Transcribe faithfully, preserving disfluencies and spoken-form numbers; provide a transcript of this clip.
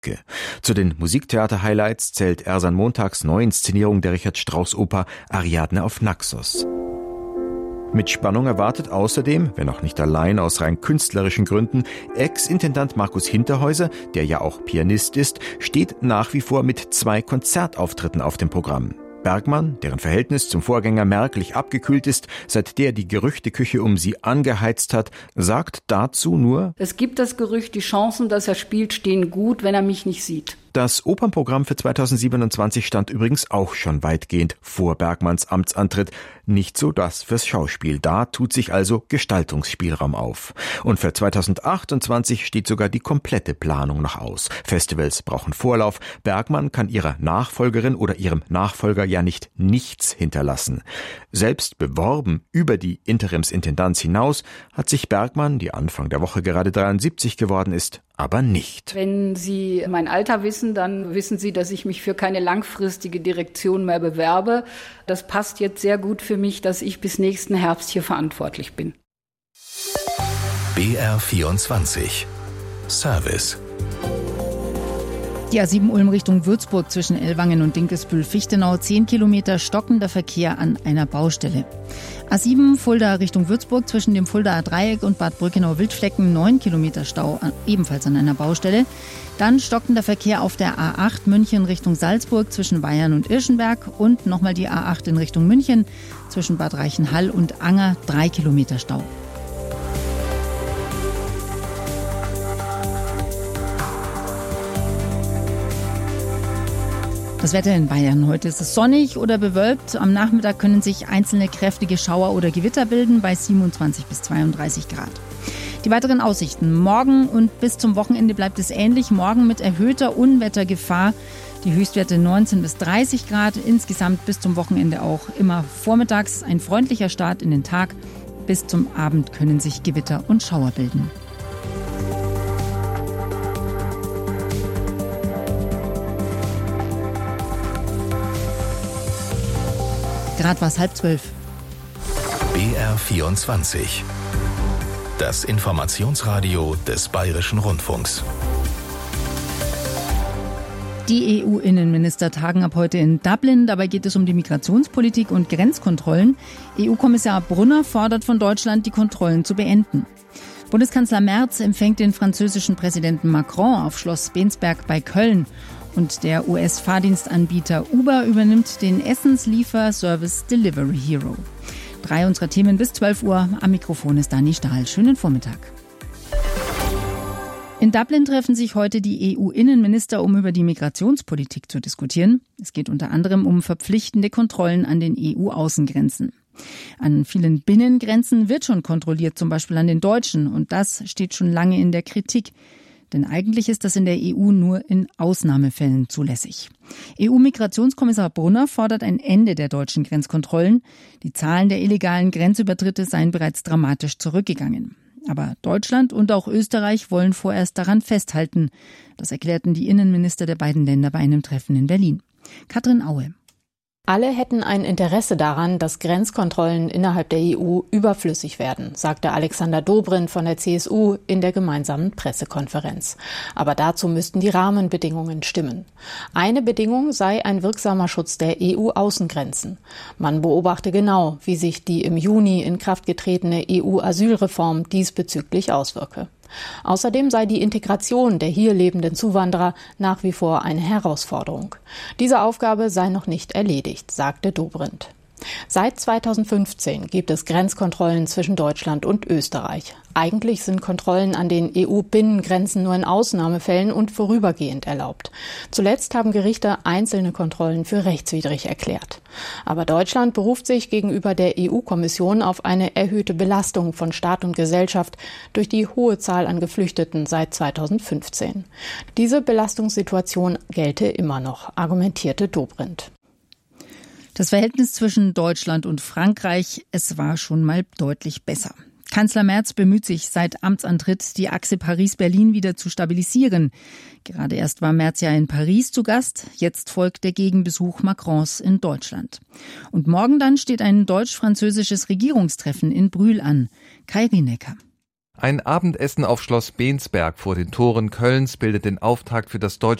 Hanke. Zu den Musiktheater-Highlights zählt Ersan Montags Neuinszenierung der Richard-Strauss-Oper Ariadne auf Naxos. Mit Spannung erwartet außerdem, wenn auch nicht allein aus rein künstlerischen Gründen, Ex-Intendant Markus Hinterhäuser, der ja auch Pianist ist, steht nach wie vor mit zwei Konzertauftritten auf dem Programm. Bergmann, deren Verhältnis zum Vorgänger merklich abgekühlt ist, seit der die Gerüchteküche um sie angeheizt hat, sagt dazu nur: Es gibt das Gerücht, die Chancen, dass er spielt, stehen gut, wenn er mich nicht sieht. Das Opernprogramm für zweitausendsiebenundzwanzig stand übrigens auch schon weitgehend vor Bergmanns Amtsantritt. Nicht so das fürs Schauspiel. Da tut sich also Gestaltungsspielraum auf. Und für zweitausendachtundzwanzig steht sogar die komplette Planung noch aus. Festivals brauchen Vorlauf. Bergmann kann ihrer Nachfolgerin oder ihrem Nachfolger ja nicht nichts hinterlassen. Selbst beworben über die Interimsintendanz hinaus hat sich Bergmann, die Anfang der Woche gerade dreiundsiebzig geworden ist, aber nicht. Wenn Sie mein Alter wissen, dann wissen Sie, dass ich mich für keine langfristige Direktion mehr bewerbe. Das passt jetzt sehr gut für mich, dass ich bis nächsten Herbst hier verantwortlich bin. B R vierundzwanzig Service. Die A sieben Ulm Richtung Würzburg zwischen Ellwangen und Dinkelsbühl-Fichtenau, zehn Kilometer stockender Verkehr an einer Baustelle. A sieben Fulda Richtung Würzburg zwischen dem Fuldaer Dreieck und Bad Brückenau-Wildflecken, neun Kilometer Stau, ebenfalls an einer Baustelle. Dann stockender Verkehr auf der A acht München Richtung Salzburg zwischen Weyern und Irschenberg und nochmal die A acht in Richtung München zwischen Bad Reichenhall und Anger, drei Kilometer Stau. Das Wetter in Bayern. Heute ist es sonnig oder bewölkt. Am Nachmittag können sich einzelne kräftige Schauer oder Gewitter bilden bei siebenundzwanzig bis zweiunddreißig Grad. Die weiteren Aussichten. Morgen und bis zum Wochenende bleibt es ähnlich. Morgen mit erhöhter Unwettergefahr. Die Höchstwerte neunzehn bis dreißig Grad. Insgesamt bis zum Wochenende auch immer vormittags ein freundlicher Start in den Tag. Bis zum Abend können sich Gewitter und Schauer bilden. Gerade war es halb zwölf. B R vierundzwanzig. Das Informationsradio des Bayerischen Rundfunks. Die E U-Innenminister tagen ab heute in Dublin. Dabei geht es um die Migrationspolitik und Grenzkontrollen. E U-Kommissar Brunner fordert von Deutschland, die Kontrollen zu beenden. Bundeskanzler Merz empfängt den französischen Präsidenten Macron auf Schloss Bensberg bei Köln. Und der U S-Fahrdienstanbieter Uber übernimmt den Essenslieferservice Delivery Hero. Drei unserer Themen bis zwölf Uhr. Am Mikrofon ist Dani Stahl. Schönen Vormittag. In Dublin treffen sich heute die E U-Innenminister, um über die Migrationspolitik zu diskutieren. Es geht unter anderem um verpflichtende Kontrollen an den E U-Außengrenzen. An vielen Binnengrenzen wird schon kontrolliert, zum Beispiel an den deutschen. Und das steht schon lange in der Kritik. Denn eigentlich ist das in der E U nur in Ausnahmefällen zulässig. E U-Migrationskommissar Brunner fordert ein Ende der deutschen Grenzkontrollen. Die Zahlen der illegalen Grenzübertritte seien bereits dramatisch zurückgegangen. Aber Deutschland und auch Österreich wollen vorerst daran festhalten. Das erklärten die Innenminister der beiden Länder bei einem Treffen in Berlin. Katrin Aue. Alle hätten ein Interesse daran, dass Grenzkontrollen innerhalb der E U überflüssig werden, sagte Alexander Dobrindt von der C S U in der gemeinsamen Pressekonferenz. Aber dazu müssten die Rahmenbedingungen stimmen. Eine Bedingung sei ein wirksamer Schutz der E U-Außengrenzen. Man beobachte genau, wie sich die im Juni in Kraft getretene E U-Asylreform diesbezüglich auswirke. Außerdem sei die Integration der hier lebenden Zuwanderer nach wie vor eine Herausforderung. Diese Aufgabe sei noch nicht erledigt, sagte Dobrindt. Seit zweitausendfünfzehn gibt es Grenzkontrollen zwischen Deutschland und Österreich. Eigentlich sind Kontrollen an den E U-Binnengrenzen nur in Ausnahmefällen und vorübergehend erlaubt. Zuletzt haben Gerichte einzelne Kontrollen für rechtswidrig erklärt. Aber Deutschland beruft sich gegenüber der E U-Kommission auf eine erhöhte Belastung von Staat und Gesellschaft durch die hohe Zahl an Geflüchteten seit zweitausendfünfzehn. Diese Belastungssituation gelte immer noch, argumentierte Dobrindt. Das Verhältnis zwischen Deutschland und Frankreich, es war schon mal deutlich besser. Kanzler Merz bemüht sich seit Amtsantritt, die Achse Paris-Berlin wieder zu stabilisieren. Gerade erst war Merz ja in Paris zu Gast, jetzt folgt der Gegenbesuch Macrons in Deutschland. Und morgen dann steht ein deutsch-französisches Regierungstreffen in Brühl an. Kai Rienecker. Ein Abendessen auf Schloss Bensberg vor den Toren Kölns bildet den Auftakt für das deutsche